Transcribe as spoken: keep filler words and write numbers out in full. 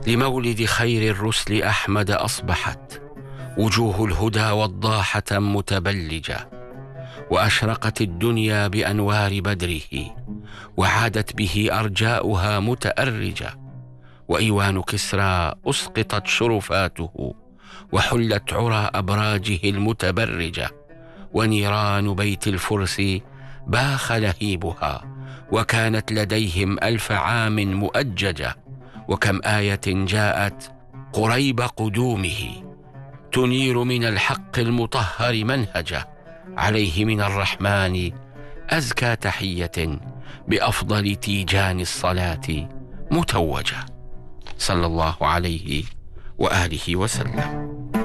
لمولد خير الرسل أحمد أصبحت وجوه الهدى والضاحة متبلجة، وأشرقت الدنيا بأنوار بدره، وعادت به أرجاؤها متأرجة. وإيوان كسرى أسقطت شرفاته، وحلت عرى أبراجه المتبرجة. ونيران بيت الفرس باخ لهيبها، وكانت لديهم ألف عام مؤججة. وكم آية جاءت قريب قدومه تنير من الحق المطهر منهجه. عليه من الرحمن أزكى تحية بأفضل تيجان الصلاة متوجة، صلى الله عليه وآله وسلم.